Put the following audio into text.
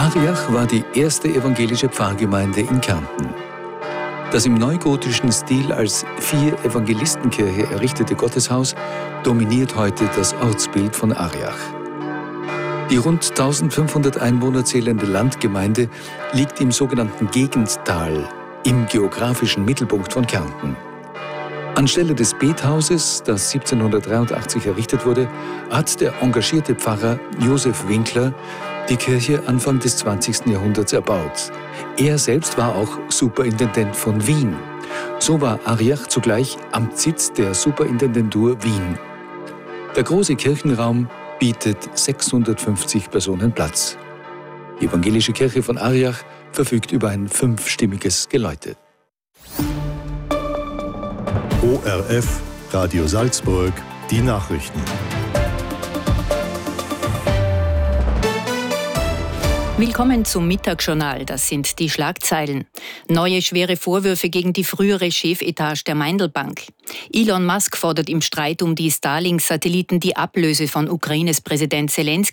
Ariach war die erste evangelische Pfarrgemeinde in Kärnten. Das im neugotischen Stil als 4-Evangelistenkirche errichtete Gotteshaus dominiert heute das Ortsbild von Ariach. Die rund 1500 Einwohner zählende Landgemeinde liegt im sogenannten Gegendtal, im geografischen Mittelpunkt von Kärnten. Anstelle des Bethauses, das 1783 errichtet wurde, hat der engagierte Pfarrer Josef Winkler die Kirche Anfang des 20. Jahrhunderts erbaut. Er selbst war auch Superintendent von Wien. So war Ariach zugleich Amtssitz der Superintendentur Wien. Der große Kirchenraum bietet 650 Personen Platz. Die evangelische Kirche von Ariach verfügt über ein 5-stimmiges Geläute. ORF, Radio Salzburg, die Nachrichten. Willkommen zum Mittagsjournal, das sind die Schlagzeilen. Neue schwere Vorwürfe gegen die frühere Chefetage der Meindl-Bank. Elon Musk fordert im Streit um die Starlink-Satelliten die Ablöse von Ukraines Präsident Zelensky.